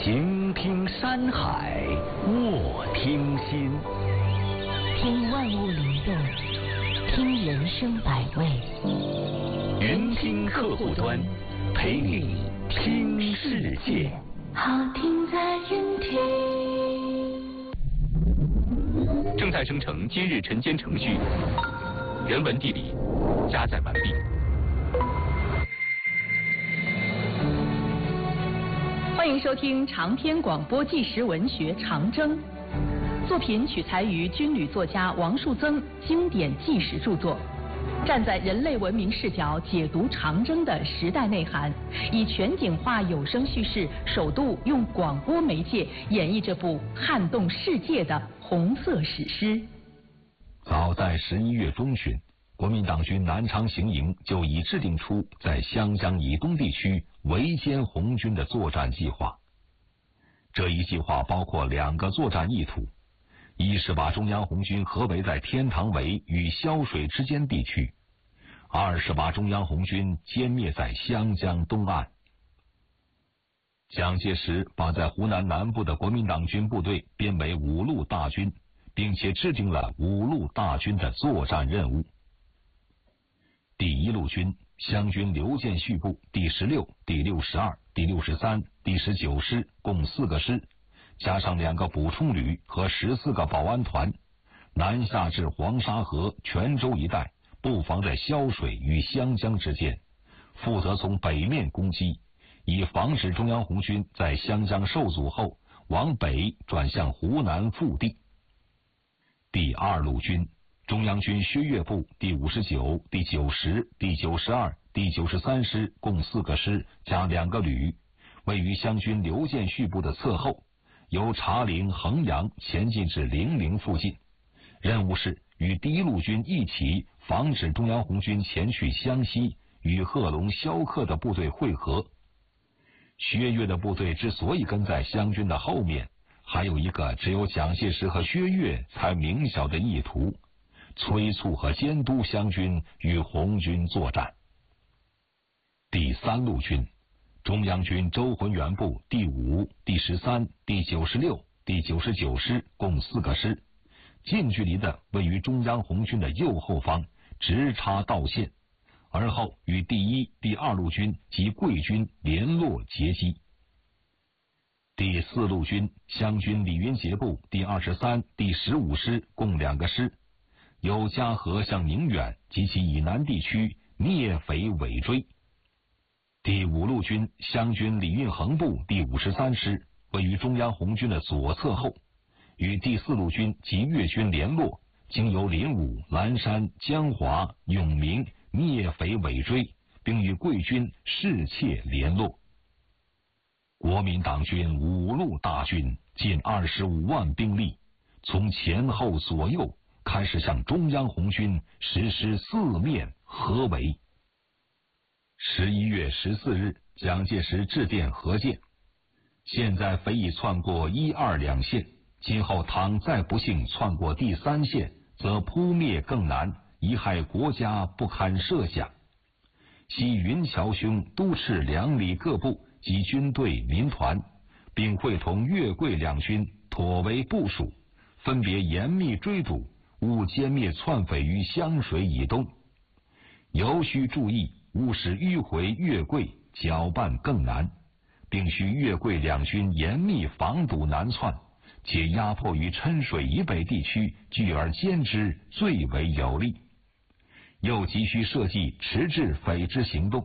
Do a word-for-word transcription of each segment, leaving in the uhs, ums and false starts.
行听山海，卧听心， 听万物灵动，听人生百味。 云听客户端，陪你听世界。 好听在云听。 正在生成今日晨间程序，人文地理加载完毕。 欢迎收听长篇广播纪实文学《长征》，作品取材于军旅作家王树增经典纪实著作，站在人类文明视角解读长征的时代内涵，以全景化有声叙事，首度用广播媒介演绎这部撼动世界的红色史诗。 早在十一月中旬，国民党军南昌行营就已制定出在湘江以东地区围歼红军的作战计划。这一计划包括两个作战意图：一是把中央红军合围在天堂围与潇水之间地区；二是把中央红军歼灭在湘江东岸。蒋介石把在湖南南部的国民党军部队编为五路大军，并且制定了五路大军的作战任务。第一路军湘军刘建绪部第十六、第六十二、第六十三、第十九师共四个师，加上两个补充旅和十四个保安团，南下至黄沙河、泉州一带，布防在潇水与湘江之间，负责从北面攻击，以防止中央红军在湘江受阻后往北转向湖南腹地。第二路军中央军薛岳部第五十九、第九十、第九十二、第九十三师共四个师加两个旅，位于湘军刘建绪部的侧后，由茶陵、衡阳前进至零陵附近，任务是与第一路军一起防止中央红军前去湘西与贺龙、萧克的部队会合。薛岳的部队之所以跟在湘军的后面，还有一个只有蒋介石和薛岳才明晓的意图：催促和监督湘军与红军作战。第三路军中央军周浑元部第五、第十三、第九十六、第九十九师共四个师，近距离的位于中央红军的右后方，直插道线，而后与第一、第二路军及桂军联络截击。第四路军湘军李云杰部第二十三、第十五师共两个师，由嘉禾向宁远及其以南地区灭匪尾追。第五路军湘军李运衡部第五十三师位于中央红军的左侧后，与第四路军及粤军联络，经由临武、蓝山、江华、永明灭匪尾追，并与桂军侍妾联络。国民党军五路大军近二十五万兵力，从前后左右开始向中央红军实施四面合围。十一月十四日，蒋介石致电何键：现在匪已窜过一二两线，今后倘再不幸窜过第三线，则扑灭更难，贻害国家不堪设想。悉云桥兄督斥两里各部及军队民团，并会同粤桂两军妥为部署，分别严密追捕，勿歼灭窜匪于湘水以东。尤需注意，勿使迂回粤桂搅拌更难，并需粤桂两军严密防堵南窜，且压迫于郴水以北地区，聚而歼之最为有利。又急需设计迟滞匪之行动。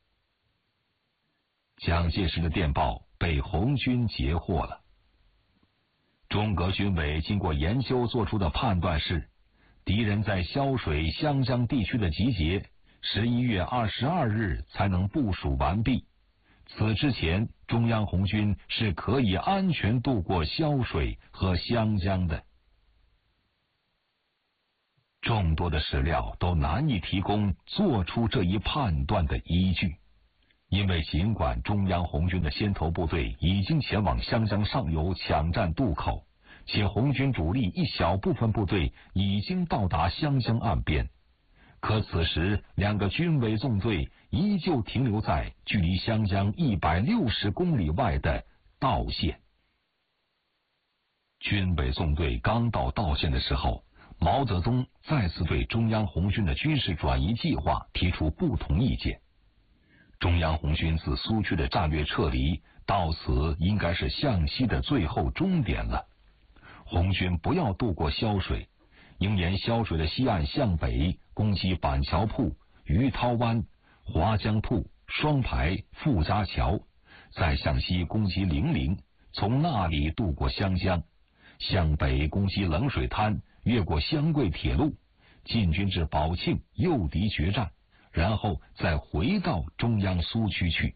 蒋介石的电报被红军截获了。中革军委经过研究做出的判断是，敌人在潇水、湘江地区的集结，十一月二十二日才能部署完毕。此之前，中央红军是可以安全渡过潇水和湘江的。众多的史料都难以提供做出这一判断的依据，因为尽管中央红军的先头部队已经前往湘江上游抢占渡口，且红军主力一小部分部队已经到达湘江岸边，可此时两个军委纵队依旧停留在距离湘江一百六十公里外的道县。军北纵队刚到道县的时候，毛泽东再次对中央红军的军事转移计划提出不同意见。中央红军自苏区的战略撤离，到此应该是向西的最后终点了。红军不要渡过萧水，应沿萧水的西岸向北攻击板桥铺、鱼涛湾、华江铺、双排、傅家桥，再向西攻击零陵，从那里渡过湘江，向北攻击冷水滩，越过湘桂铁路，进军至宝庆，诱敌决战，然后再回到中央苏区去。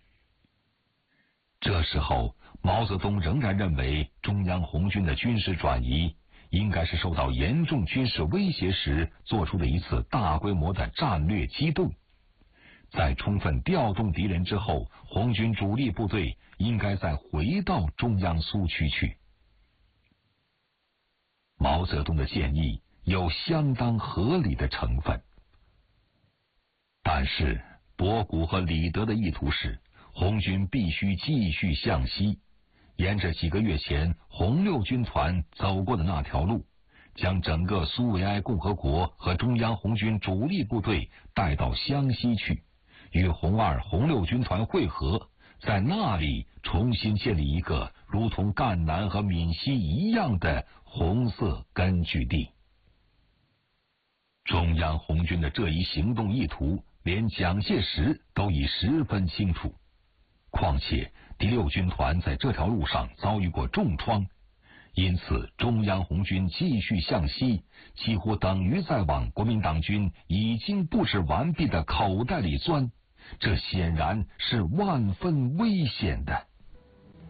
这时候，毛泽东仍然认为中央红军的军事转移应该是受到严重军事威胁时做出的一次大规模的战略机动。在充分调动敌人之后，红军主力部队应该再回到中央苏区去。毛泽东的建议有相当合理的成分，但是博古和李德的意图是，红军必须继续向西，沿着几个月前红六军团走过的那条路，将整个苏维埃共和国和中央红军主力部队带到湘西去，与红二、红六军团会合，在那里重新建立一个如同赣南和闽西一样的红色根据地。中央红军的这一行动意图，连蒋介石都已十分清楚。况且第六军团在这条路上遭遇过重创，因此中央红军继续向西，几乎等于在往国民党军已经布置完毕的口袋里钻，这显然是万分危险的。